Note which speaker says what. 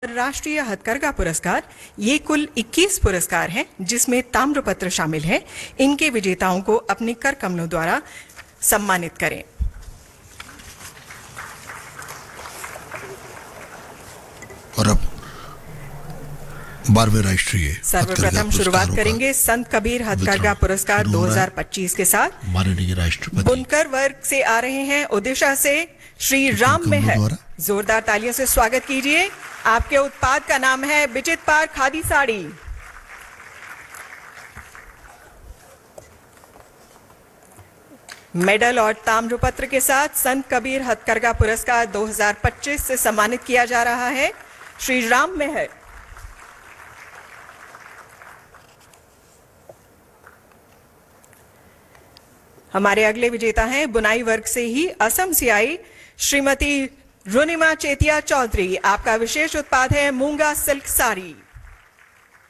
Speaker 1: राष्ट्रीय हथकरघा पुरस्कार ये कुल 21 पुरस्कार हैं जिसमें ताम्रपत्र शामिल है। इनके विजेताओं को अपने कर कमलों द्वारा सम्मानित करें।
Speaker 2: और अब 12वें राष्ट्रीय
Speaker 1: सर्वप्रथम शुरुआत करेंगे संत कबीर हथकरघा पुरस्कार 2025 के साथ।
Speaker 2: माननीय राष्ट्रपति
Speaker 1: बुनकर वर्ग से आ रहे हैं ओडिशा से श्री राम मेहर। जोरदार तालियों से स्वागत कीजिए। आपके उत्पाद का नाम है विचित पार खादी साड़ी। मेडल और ताम्रपत्र के साथ संत कबीर हथकरघा पुरस्कार 2025 से सम्मानित किया जा रहा है श्री राम मेहर। हमारे अगले विजेता हैं बुनाई वर्ग से ही असम से आई श्रीमती रुनिमा चेतिया चौधरी। आपका विशेष उत्पाद है मूंगा सिल्क साड़ी।